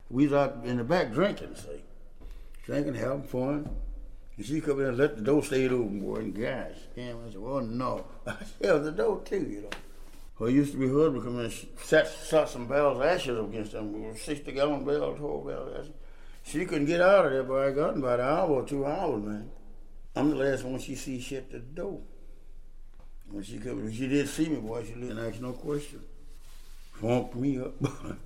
We was out in the back drinking, say. Drinking, having fun. And she come in and let the door stay open, boy, and gosh, damn, I said, well, no. I held the door too, you know. Well, it used to be her husband come in and shot some barrels of ashes against them, 60-gallon barrels, 12 barrels of ashes. She couldn't get out of there, but I got in about an hour or 2 hours, man. I'm the last one she see shut the door. When she come, she did see me, boy, she didn't ask no question. Funked me up.